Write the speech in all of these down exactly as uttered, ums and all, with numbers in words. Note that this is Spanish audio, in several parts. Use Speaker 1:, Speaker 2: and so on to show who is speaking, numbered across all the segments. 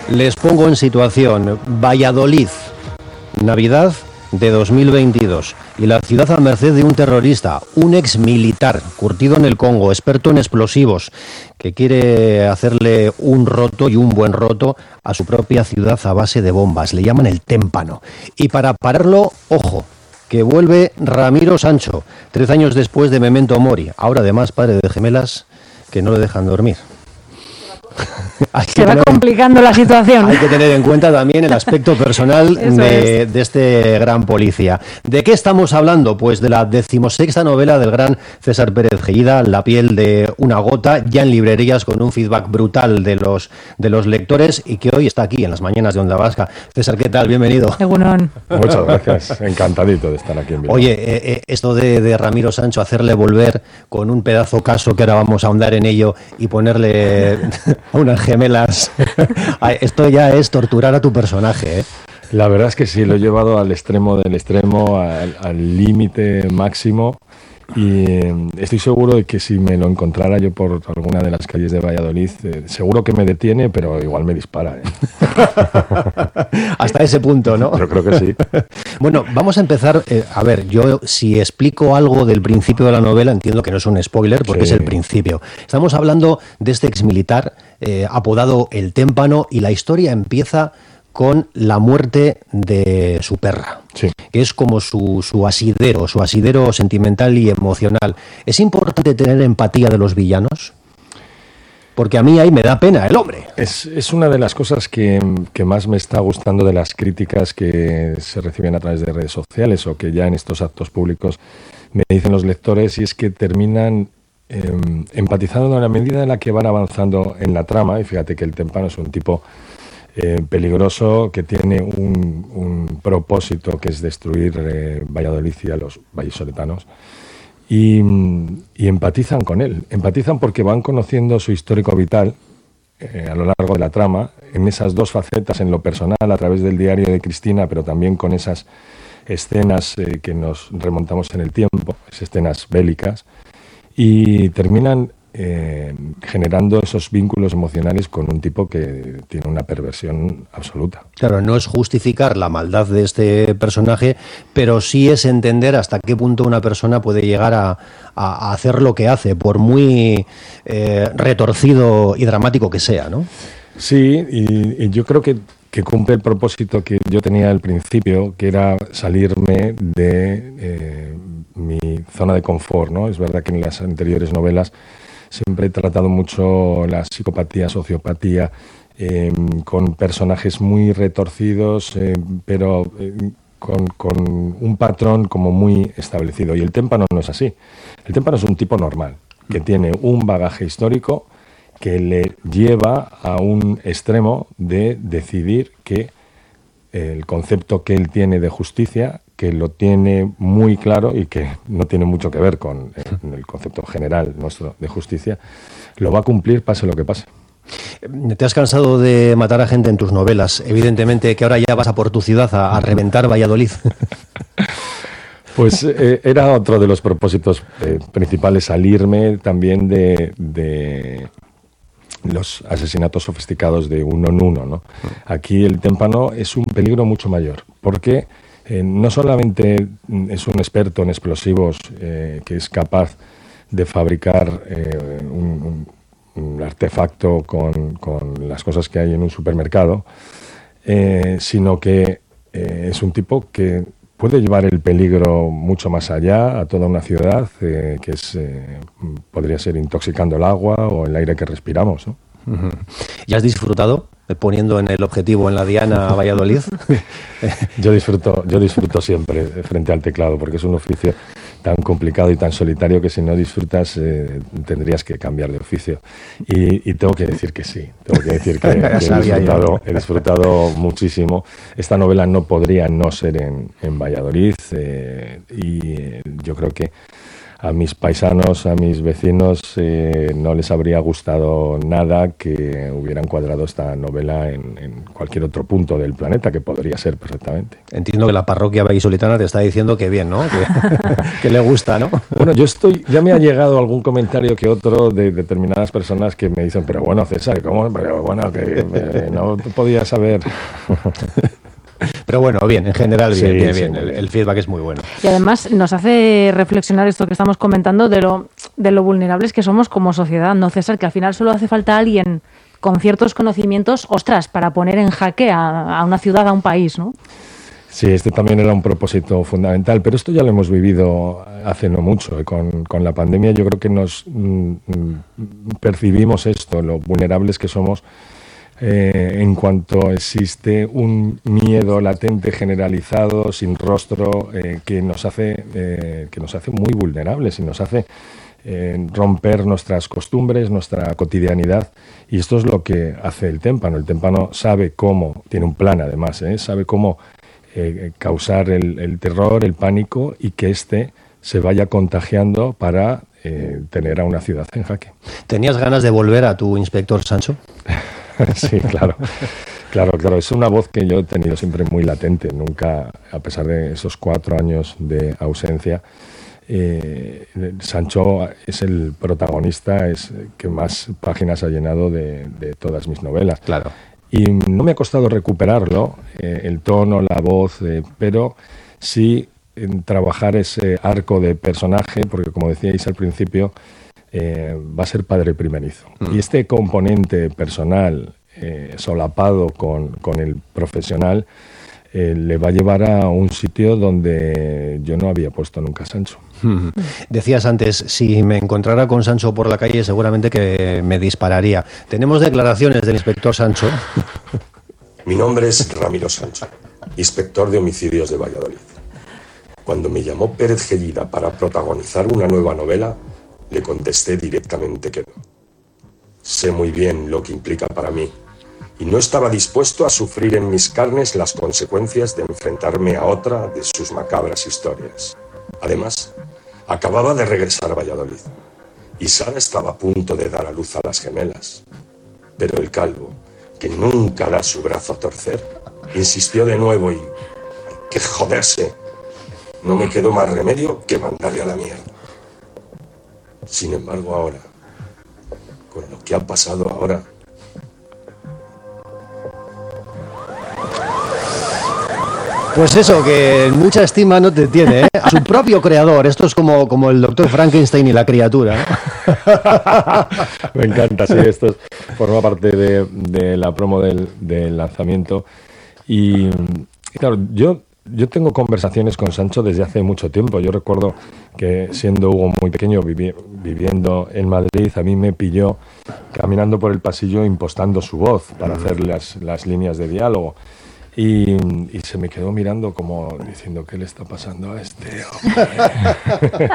Speaker 1: Les pongo en situación. Valladolid, Navidad de dos mil veintidós, y la ciudad a merced de un terrorista, un ex militar, curtido en el Congo, experto en explosivos, que quiere hacerle un roto y un buen roto a su propia ciudad a base de bombas. Le llaman el témpano. Y para pararlo, ojo, que vuelve Ramiro Sancho, trece años después de Memento Mori, ahora además padre de gemelas que no le dejan dormir.
Speaker 2: Se va tener, complicando la situación.
Speaker 1: Hay que tener en cuenta también el aspecto personal de, de este gran policía. ¿De qué estamos hablando? Pues de la decimosexta novela del gran César Pérez Gellida, La piel de una gota, ya en librerías con un feedback brutal de los, de los lectores, y que hoy está aquí en las mañanas de Onda Vasca. César, ¿qué tal? Bienvenido.
Speaker 2: Egunon.
Speaker 3: Muchas gracias, encantadito de estar aquí en Bilbao.
Speaker 1: Oye, eh, eh, esto de, de Ramiro Sancho, hacerle volver con un pedazo caso, que ahora vamos a ahondar en ello, y ponerle unas gemelas. Esto ya es torturar a tu personaje, ¿eh?
Speaker 3: La verdad es que sí, lo he llevado al extremo del extremo, al límite máximo, y eh, estoy seguro de que si me lo encontrara yo por alguna de las calles de Valladolid, eh, seguro que me detiene, pero igual me dispara, ¿eh?
Speaker 1: Hasta ese punto, ¿no?
Speaker 3: Yo creo que sí.
Speaker 1: Bueno, vamos a empezar. Eh, a ver, yo si explico algo del principio de la novela, entiendo que no es un spoiler, porque sí, es el principio. Estamos hablando de este exmilitar eh, apodado El Témpano, y la historia empieza con la muerte de su perra,
Speaker 3: sí,
Speaker 1: que es como su, su asidero, su asidero sentimental y emocional. ¿Es importante tener empatía de los villanos? Porque a mí ahí me da pena el hombre.
Speaker 3: Es, es una de las cosas que, que más me está gustando de las críticas que se reciben a través de redes sociales, o que ya en estos actos públicos me dicen los lectores, y es que terminan eh, empatizando en la medida en la que van avanzando en la trama. Y fíjate que el Témpano es un tipo eh, peligroso, que tiene un, un propósito, que es destruir eh, Valladolid y a los vallisoletanos. Y, y empatizan con él, empatizan porque van conociendo su histórico vital eh, a lo largo de la trama, en esas dos facetas, en lo personal a través del diario de Cristina, pero también con esas escenas eh, que nos remontamos en el tiempo, esas escenas bélicas, y terminan eh, generando esos vínculos emocionales con un tipo que tiene una perversión absoluta.
Speaker 1: Claro, no es justificar la maldad de este personaje, pero sí es entender hasta qué punto una persona puede llegar a, a, a hacer lo que hace, por muy eh, retorcido y dramático que sea, ¿no?
Speaker 3: Sí, y, y yo creo que, que cumple el propósito que yo tenía al principio, que era salirme de eh, mi zona de confort, ¿no? Es verdad que en las anteriores novelas siempre he tratado mucho la psicopatía, sociopatía, eh, con personajes muy retorcidos, eh, pero eh, con, con un patrón como muy establecido. Y el Témpano no es así. El Témpano es un tipo normal, que tiene un bagaje histórico que le lleva a un extremo de decidir que el concepto que él tiene de justicia, que lo tiene muy claro y que no tiene mucho que ver con el, el concepto general nuestro de justicia, lo va a cumplir pase lo que pase.
Speaker 1: Te has cansado de matar a gente en tus novelas. Evidentemente que ahora ya vas a por tu ciudad a, a reventar Valladolid.
Speaker 3: Pues eh, era otro de los propósitos eh, principales, salirme también de... de los asesinatos sofisticados de uno en uno, ¿no? Aquí el Témpano es un peligro mucho mayor, porque eh, no solamente es un experto en explosivos eh, que es capaz de fabricar eh, un, un, un artefacto con, con las cosas que hay en un supermercado, eh, sino que eh, es un tipo que puede llevar el peligro mucho más allá, a toda una ciudad, eh, que es eh, podría ser intoxicando el agua o el aire que respiramos, ¿no?
Speaker 1: Uh-huh. ¿Ya has disfrutado poniendo en el objetivo en la diana a Valladolid?
Speaker 3: Yo disfruto, yo disfruto siempre frente al teclado, porque es un oficio tan complicado y tan solitario que si no disfrutas eh, tendrías que cambiar de oficio. Y, y tengo que decir que sí, tengo que decir que, que he, disfrutado, he disfrutado muchísimo. Esta novela no podría no ser en, en Valladolid, eh, y eh, yo creo que a mis paisanos, a mis vecinos, eh, no les habría gustado nada que hubiera encuadrado esta novela en, en cualquier otro punto del planeta, que podría ser perfectamente.
Speaker 1: Entiendo que la parroquia vallisoletana te está diciendo que bien, ¿no? Que, que le gusta, ¿no?
Speaker 3: Bueno, yo estoy, ya me ha llegado algún comentario que otro de determinadas personas que me dicen, pero bueno, César, ¿cómo? Pero bueno, que eh, no podías saber...
Speaker 1: Pero bueno, bien, en general bien,
Speaker 3: sí,
Speaker 1: bien,
Speaker 3: sí,
Speaker 1: bien. El, el feedback es muy bueno.
Speaker 2: Y además nos hace reflexionar esto que estamos comentando de lo, de lo vulnerables que somos como sociedad, ¿no, César? Que al final solo hace falta alguien con ciertos conocimientos, ostras, para poner en jaque a, a una ciudad, a un país, ¿no?
Speaker 3: Sí, este también era un propósito fundamental, pero esto ya lo hemos vivido hace no mucho. Con, con la pandemia yo creo que nos mm, percibimos esto, lo vulnerables que somos, eh, en cuanto existe un miedo latente, generalizado, sin rostro, eh, que nos hace, eh, que nos hace muy vulnerables y nos hace eh, romper nuestras costumbres, nuestra cotidianidad. Y esto es lo que hace el témpano. El témpano sabe cómo, tiene un plan además, ¿eh? sabe cómo Eh, causar el, el terror, el pánico y que éste se vaya contagiando para eh, tener a una ciudad en jaque.
Speaker 1: ¿Tenías ganas de volver a tu inspector Sancho?
Speaker 3: Sí, claro. Claro, claro. Es una voz que yo he tenido siempre muy latente. Nunca, a pesar de esos cuatro años de ausencia, eh, Sancho es el protagonista, es que más páginas ha llenado de, de todas mis novelas.
Speaker 1: Claro.
Speaker 3: Y no me ha costado recuperarlo, eh, el tono, la voz, eh, pero sí en trabajar ese arco de personaje, porque como decíais al principio, eh, va a ser padre primerizo. Mm. Y este componente personal, eh, solapado con, con el profesional, eh, le va a llevar a un sitio donde yo no había puesto nunca a Sancho.
Speaker 1: Mm. Decías antes, si me encontrara con Sancho por la calle seguramente que me dispararía. Tenemos declaraciones del inspector Sancho.
Speaker 4: Mi nombre es Ramiro Sancho, inspector de homicidios de Valladolid. Cuando me llamó Pérez Gellida para protagonizar una nueva novela, le contesté directamente que no. Sé muy bien lo que implica para mí y no estaba dispuesto a sufrir en mis carnes las consecuencias de enfrentarme a otra de sus macabras historias. Además, acababa de regresar a Valladolid y Sara estaba a punto de dar a luz a las gemelas. Pero el calvo, que nunca da su brazo a torcer, insistió de nuevo y... ¡hay que joderse! No me quedó más remedio que mandarle a la mierda. Sin embargo, ahora, con lo que ha pasado ahora...
Speaker 1: Pues eso, que mucha estima no te tiene, ¿eh? A su propio creador. Esto es como, como el doctor Frankenstein y la criatura, ¿eh?
Speaker 3: Me encanta, sí, esto es, forma parte de, de la promo del, del lanzamiento. Y claro, yo, yo tengo conversaciones con Sancho desde hace mucho tiempo. Yo recuerdo que siendo Hugo muy pequeño, vivi, viviendo en Madrid, a mí me pilló caminando por el pasillo impostando su voz para hacer las, las líneas de diálogo. Y, y se me quedó mirando como diciendo, ¿qué le está pasando a este hombre?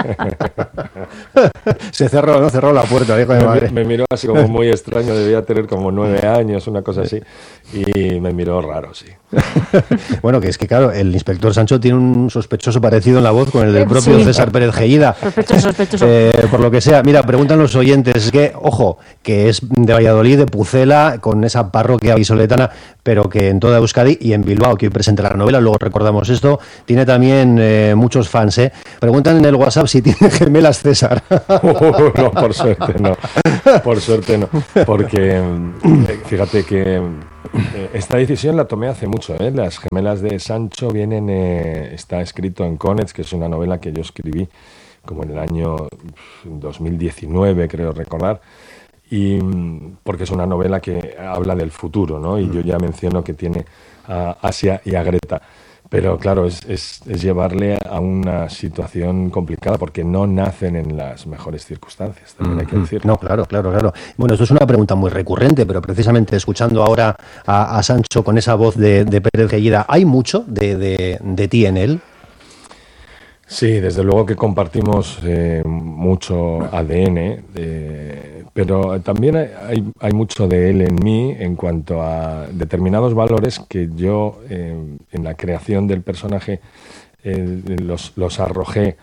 Speaker 1: Se cerró, ¿no? Cerró la puerta, hijo de madre.
Speaker 3: Me, me miró así como muy extraño, debía tener como nueve años, una cosa así, y me miró raro, sí.
Speaker 1: Bueno, que es que claro, el inspector Sancho tiene un sospechoso parecido en la voz con el del propio
Speaker 2: sí.
Speaker 1: César Pérez Gellida.
Speaker 2: Sospechoso, sospechoso.
Speaker 1: Eh, por lo que sea, mira, preguntan los oyentes, que, ojo, que es de Valladolid, de Pucela, con esa parroquia vallisoletana, pero que en toda Euskadi y en Bilbao, que hoy presenta la novela, luego recordamos esto, tiene también eh, muchos fans, ¿eh? Preguntan en el WhatsApp si tiene gemelas César.
Speaker 3: Uh, no, por suerte no, por suerte no, porque eh, fíjate que eh, esta decisión la tomé hace mucho, ¿eh? Las gemelas de Sancho vienen, eh, está escrito en Cónez, que es una novela que yo escribí como en el año dos mil diecinueve, creo recordar, y porque es una novela que habla del futuro, ¿no? Y yo ya menciono que tiene a Asia y a Greta. Pero claro, es, es, es llevarle a una situación complicada porque no nacen en las mejores circunstancias, también hay que decir.
Speaker 1: No, claro, claro, claro. Bueno, esto es una pregunta muy recurrente, pero precisamente escuchando ahora a, a Sancho con esa voz de, de Pérez Gellida, ¿hay mucho de, de, de ti en él?
Speaker 3: Sí, desde luego que compartimos eh, mucho A D N, eh, pero también hay, hay mucho de él en mí en cuanto a determinados valores que yo eh, en la creación del personaje eh, los, los arrojé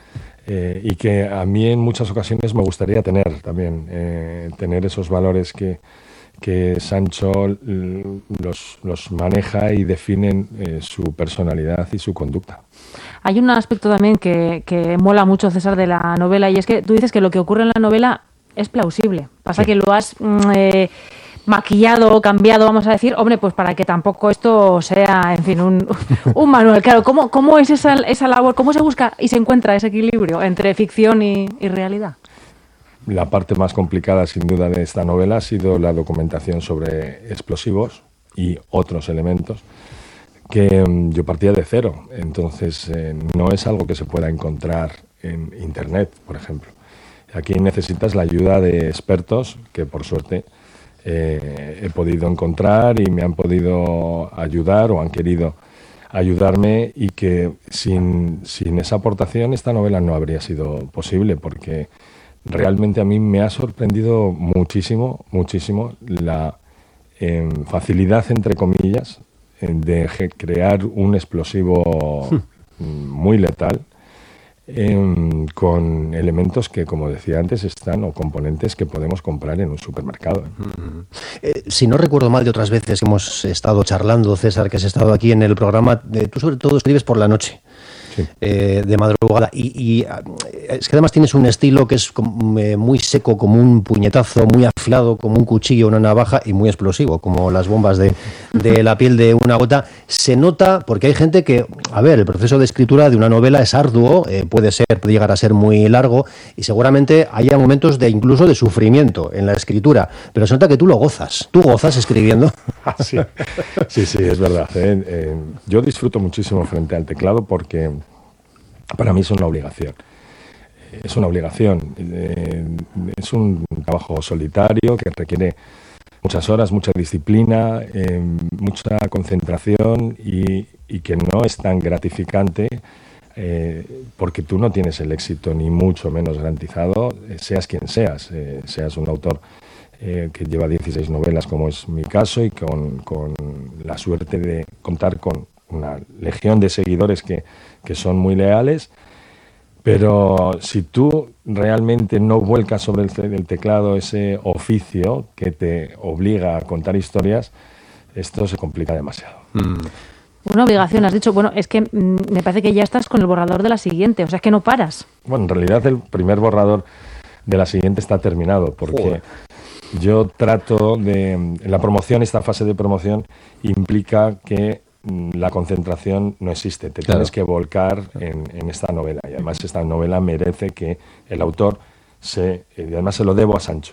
Speaker 3: eh, y que a mí en muchas ocasiones me gustaría tener también, eh, tener esos valores que, que Sancho los, los maneja y definen eh, su personalidad y su conducta.
Speaker 2: Hay un aspecto también que, que mola mucho, César, de la novela, y es que tú dices que lo que ocurre en la novela es plausible. Pasa sí. que lo has eh, maquillado, cambiado, vamos a decir, hombre, pues para que tampoco esto sea, en fin, un, un manual. Claro, ¿cómo, cómo es esa, esa labor? ¿Cómo se busca y se encuentra ese equilibrio entre ficción y, y realidad?
Speaker 3: La parte más complicada, sin duda, de esta novela ha sido la documentación sobre explosivos y otros elementos, que um, yo partía de cero. Entonces, eh, no es algo que se pueda encontrar en Internet, por ejemplo. Aquí necesitas la ayuda de expertos que, por suerte, eh, he podido encontrar y me han podido ayudar o han querido ayudarme, y que sin, sin esa aportación esta novela no habría sido posible, porque realmente a mí me ha sorprendido muchísimo, muchísimo la eh, facilidad, entre comillas, de crear un explosivo muy letal eh, con elementos que, como decía antes, están, o componentes que podemos comprar en un supermercado.
Speaker 1: Eh, si no recuerdo mal de otras veces que hemos estado charlando, César, que has estado aquí en el programa, eh, tú sobre todo escribes por la noche. Sí. Eh, de madrugada, y, y es que además tienes un estilo que es como, eh, muy seco, como un puñetazo, muy afilado, como un cuchillo, una navaja, y muy explosivo, como las bombas de, de la piel de una gota. Se nota, porque hay gente que, a ver, el proceso de escritura de una novela es arduo, eh, puede ser, puede llegar a ser muy largo, y seguramente haya momentos de incluso de sufrimiento en la escritura, pero se nota que tú lo gozas, tú gozas escribiendo.
Speaker 3: Sí, sí, sí, es verdad. Eh, eh, yo disfruto muchísimo frente al teclado, porque para mí es una obligación. Es una obligación. Eh, es un trabajo solitario que requiere muchas horas, mucha disciplina, eh, mucha concentración, y, y que no es tan gratificante eh, porque tú no tienes el éxito, ni mucho menos garantizado, eh, seas quien seas. Eh, seas un autor eh, que lleva dieciséis novelas, como es mi caso, y con, con la suerte de contar con una legión de seguidores que, que son muy leales, pero si tú realmente no vuelcas sobre el, el teclado ese oficio que te obliga a contar historias, esto se complica demasiado.
Speaker 2: Mm. Una obligación, has dicho. Bueno, es que mm, me parece que ya estás con el borrador de la siguiente, o sea, es que no paras.
Speaker 3: Bueno, en realidad el primer borrador de la siguiente está terminado, porque Joder. yo trato de... La promoción, esta fase de promoción, implica que la concentración no existe, te claro. tienes que volcar en, en esta novela, y además esta novela merece que el autor se... Y además se lo debo a Sancho.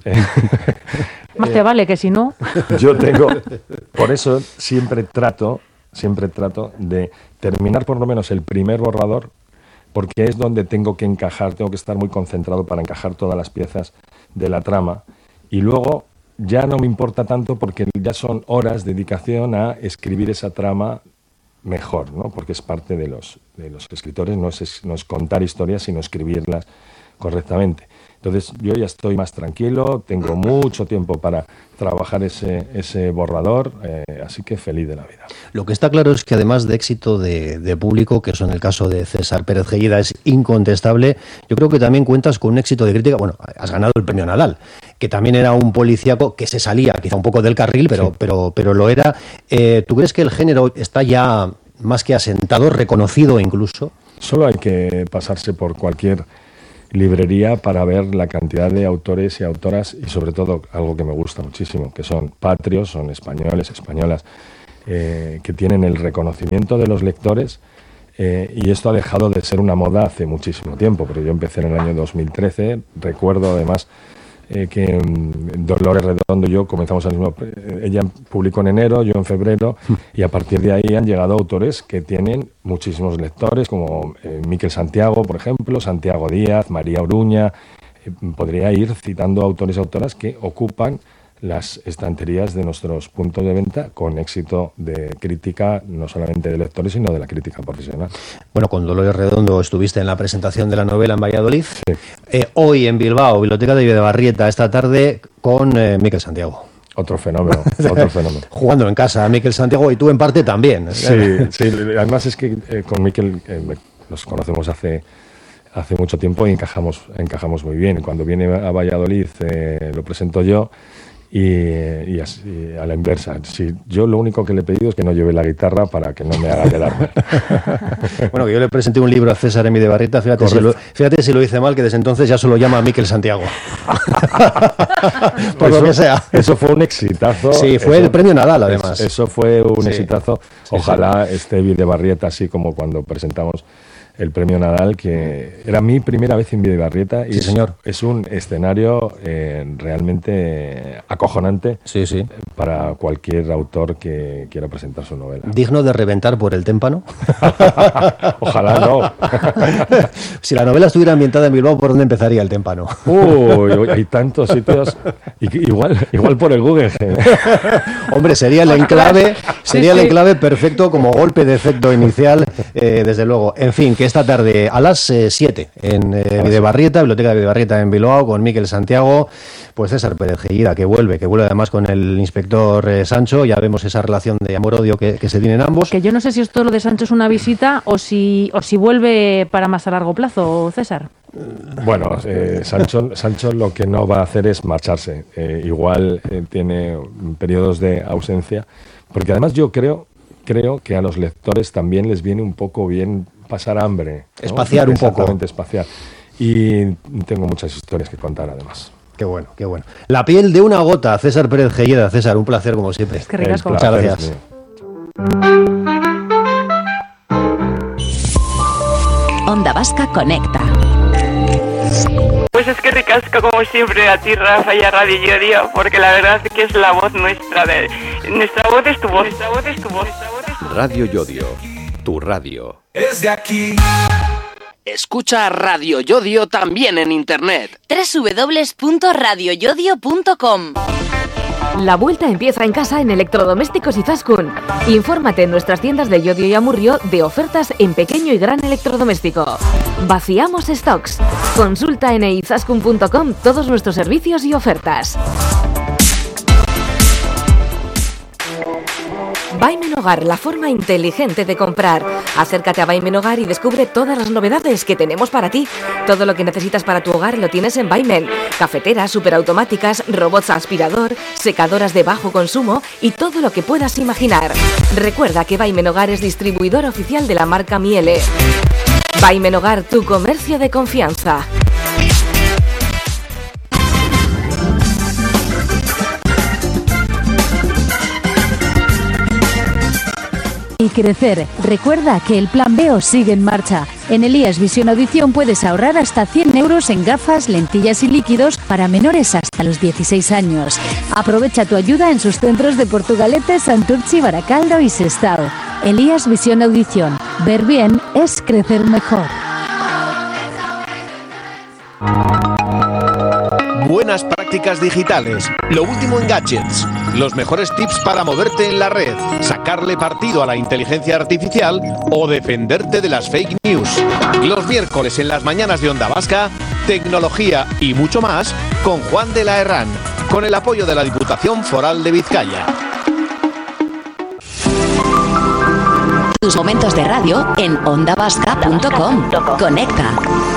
Speaker 2: Más te vale, que si no...
Speaker 3: Yo tengo... Por eso siempre trato, siempre trato de terminar por lo menos el primer borrador, porque es donde tengo que encajar, tengo que estar muy concentrado para encajar todas las piezas de la trama, y luego ya no me importa tanto, porque ya son horas de dedicación a escribir esa trama mejor, ¿no? Porque es parte de los, de los escritores, no es, no es contar historias, sino escribirlas correctamente. Entonces yo ya estoy más tranquilo, tengo mucho tiempo para trabajar ese, ese borrador, eh, así que feliz de la vida.
Speaker 1: Lo que está claro es que además de éxito de, de público, que eso en el caso de César Pérez Gellida es incontestable, yo creo que también cuentas con un éxito de crítica. Bueno, has ganado el premio Nadal, que también era un policíaco que se salía quizá un poco del carril, pero, sí. pero, pero lo era. Eh, ¿Tú crees que el género está ya más que asentado, reconocido incluso?
Speaker 3: Solo hay que pasarse por cualquier librería para ver la cantidad de autores y autoras, y sobre todo algo que me gusta muchísimo, que son patrios, son españoles, españolas, eh, que tienen el reconocimiento de los lectores, eh, y esto ha dejado de ser una moda hace muchísimo tiempo, pero yo empecé en el año dos mil trece, recuerdo además eh, que um, Dolores Redondo y yo comenzamos al mismo, ella publicó en enero, yo en febrero, y a partir de ahí han llegado autores que tienen muchísimos lectores, como eh, Miquel Santiago, por ejemplo, Santiago Díaz, María Oruña. Eh, podría ir citando autores y autoras que ocupan las estanterías de nuestros puntos de venta con éxito de crítica, no solamente de lectores, sino de la crítica profesional.
Speaker 1: Bueno, con Dolores Redondo estuviste en la presentación de la novela en Valladolid.
Speaker 3: Sí.
Speaker 1: Eh, hoy en Bilbao, Biblioteca de Videbarrieta, esta tarde con eh, Miquel Santiago.
Speaker 3: Otro fenómeno, otro fenómeno.
Speaker 1: Jugando en casa, Miquel Santiago, y tú en parte también.
Speaker 3: Sí, sí, además es que eh, con Miquel eh, nos conocemos hace, hace mucho tiempo y encajamos, encajamos muy bien. Cuando viene a Valladolid eh, lo presento yo y, y, así, y a la inversa. Sí, yo lo único que le he pedido es que no lleve la guitarra para que no me haga quedar mal.
Speaker 1: Bueno, que yo le presenté un libro a César en mi de Barrieta, fíjate si, lo, fíjate si lo hice mal, que desde entonces ya solo llama a Miquel Santiago. Por
Speaker 3: eso,
Speaker 1: lo que sea.
Speaker 3: Eso fue un exitazo.
Speaker 1: Sí, fue
Speaker 3: eso,
Speaker 1: el premio Nadal, además.
Speaker 3: Eso, eso fue un sí. exitazo.
Speaker 1: Sí,
Speaker 3: Ojalá
Speaker 1: sí.
Speaker 3: esté de Barrieta, así como cuando presentamos el premio Nadal, que era mi primera vez en Bidebarrieta y
Speaker 1: sí,
Speaker 3: es,
Speaker 1: señor.
Speaker 3: es un escenario eh, realmente acojonante
Speaker 1: sí, sí.
Speaker 3: para cualquier autor que quiera presentar su novela.
Speaker 1: ¿Digno de reventar por el témpano?
Speaker 3: Ojalá no.
Speaker 1: Si la novela estuviera ambientada en Bilbao, ¿por dónde empezaría el témpano?
Speaker 3: Uy, hay tantos sitios. Igual, igual por el Guggenheim.
Speaker 1: Hombre, sería el enclave, sería
Speaker 2: sí,
Speaker 1: el
Speaker 2: sí.
Speaker 1: enclave perfecto como golpe de efecto inicial, eh, desde luego. En fin, que esta tarde a las siete eh, en eh, Bidebarrieta, Biblioteca de Bidebarrieta en Bilbao, con Miquel Santiago, pues César Pérez Gellida, que vuelve, que vuelve además con el inspector eh, Sancho. Ya vemos esa relación de amor-odio que, que se tienen ambos.
Speaker 2: Que yo no sé si esto lo de Sancho es una visita o si, o si vuelve para más a largo plazo, César.
Speaker 3: Bueno, eh, Sancho, Sancho lo que no va a hacer es marcharse. Eh, igual eh, tiene periodos de ausencia, porque además yo creo, creo que a los lectores también les viene un poco bien pasar hambre, ¿no?
Speaker 1: Espaciar un poco.
Speaker 3: Exactamente, espaciar. Y tengo muchas historias que contar además.
Speaker 1: Qué bueno, qué bueno. La piel de una gota, César Pérez Gellida. César, un placer como siempre.
Speaker 2: Es que ricasco.
Speaker 1: Muchas gracias.
Speaker 5: Onda Vasca Conecta.
Speaker 6: Pues es que ricasco como siempre a ti, Rafa, y a Radio Yodio, porque la verdad es que es la voz nuestra. De, nuestra voz es tu voz. Nuestra voz es tu voz. Nuestra voz es tu voz.
Speaker 7: Radio Yodio, tu radio.
Speaker 8: Es de aquí.
Speaker 9: Escucha Radio Yodio también en internet.
Speaker 5: doble u doble u doble u punto radio yodio punto com.
Speaker 10: La vuelta empieza en casa en Electrodomésticos Izaskun. Infórmate en nuestras tiendas de Llodio y Amurrio de ofertas en pequeño y gran electrodoméstico. Vaciamos stocks. Consulta en izaskun punto com todos nuestros servicios y ofertas. Vaimen Hogar, la forma inteligente de comprar. Acércate a Vaimen Hogar y descubre todas las novedades que tenemos para ti. Todo lo que necesitas para tu hogar lo tienes en Vaimen. Cafeteras, superautomáticas, robots aspirador, secadoras de bajo consumo y todo lo que puedas imaginar. Recuerda que Vaimen Hogar es distribuidor oficial de la marca Miele. Vaimen Hogar, tu comercio de confianza.
Speaker 11: Y crecer. Recuerda que el Plan B O sigue en marcha. En Elías Visión Audición puedes ahorrar hasta cien euros en gafas, lentillas y líquidos para menores hasta los dieciséis años. Aprovecha tu ayuda en sus centros de Portugalete, Santurchi, Baracaldo y Sestao. Elías Visión Audición. Ver bien es crecer mejor.
Speaker 12: Buenas prácticas digitales, lo último en gadgets, los mejores tips para moverte en la red, sacarle partido a la inteligencia artificial o defenderte de las fake news. Los miércoles en las mañanas de Onda Vasca, tecnología y mucho más con Juan de la Herrán, con el apoyo de la Diputación Foral de Vizcaya.
Speaker 5: Tus momentos de radio en onda vasca punto com. Conecta.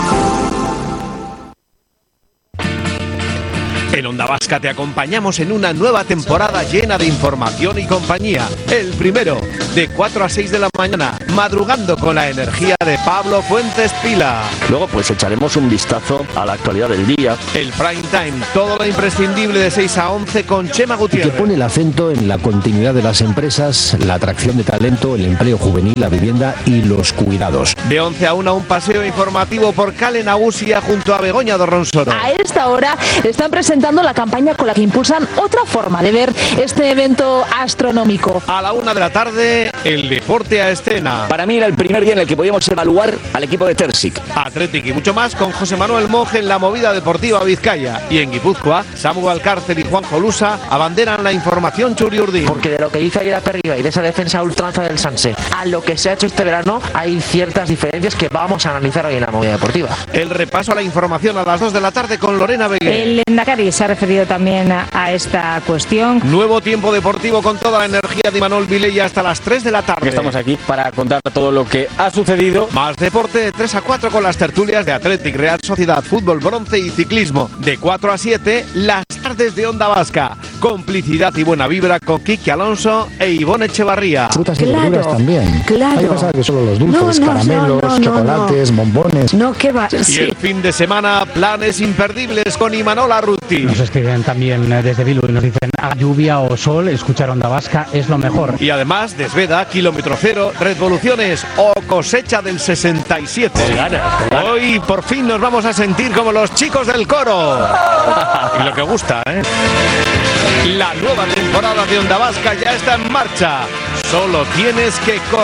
Speaker 12: En Onda Vasca te acompañamos en una nueva temporada llena de información y compañía. El primero, de cuatro a seis de la mañana, madrugando con la energía de Pablo Fuentes Pila.
Speaker 13: Luego pues echaremos un vistazo a la actualidad del día.
Speaker 12: El prime time, todo lo imprescindible de seis a once con Chema Gutiérrez.
Speaker 1: Que pone el acento en la continuidad de las empresas, la atracción de talento, el empleo juvenil, la vivienda y los cuidados.
Speaker 12: De once a una, un paseo informativo por Cale Nagusia junto a Begoña Dorronsoro.
Speaker 14: A esta hora están presentando la campaña con la que impulsan otra forma de ver este evento astronómico.
Speaker 12: A la una de la tarde, el deporte a escena.
Speaker 13: Para mí era el primer día en el que podíamos evaluar al equipo de Tersic.
Speaker 12: Atlético y mucho más con José Manuel Monge en la movida deportiva Vizcaya. Y en Guipúzcoa, Samu Alcárcel y Juanjo Lusa abanderan la información Churiurdin.
Speaker 15: Porque de lo que hizo ayer Aperriba y de esa defensa ultranza del Sanse a lo que se ha hecho este verano, hay ciertas diferencias que vamos a analizar hoy en la movida deportiva.
Speaker 12: El repaso a la información a las dos de la tarde con Lorena Beguer.
Speaker 2: El Endacari se
Speaker 8: ha referido también a, a esta cuestión.
Speaker 12: Nuevo tiempo deportivo con toda la energía de Imanol Vilella hasta las tres de la tarde.
Speaker 16: Estamos aquí para contar todo lo que ha sucedido.
Speaker 12: Más deporte de tres a cuatro con las tertulias de Athletic, Real Sociedad, Fútbol, Bronce y Ciclismo. De cuatro a siete, las tardes de Onda Vasca. Complicidad y buena vibra con Quique Alonso e Ivonne Echevarría.
Speaker 17: Frutas y verduras también.
Speaker 8: Claro.
Speaker 17: Hay cosas que solo los dulces,
Speaker 8: No, no,
Speaker 17: caramelos,
Speaker 8: no, no,
Speaker 17: chocolates,
Speaker 8: no.
Speaker 17: bombones.
Speaker 8: No, ¿qué va?
Speaker 12: Y
Speaker 8: Sí.
Speaker 12: el fin de semana, planes imperdibles con Imanol Arruti.
Speaker 18: Nos escriben también eh, desde Bilbao y nos dicen a lluvia o sol, escuchar Onda Vasca es lo mejor.
Speaker 12: Y además, Desveda, Kilómetro Cero, Revoluciones o Cosecha del sesenta y siete.
Speaker 16: Con ganas, con ganas.
Speaker 12: Hoy por fin nos vamos a sentir como los chicos del coro. Y lo que gusta, ¿eh? La nueva temporada de Onda Vasca ya está en marcha. Solo tienes que correr.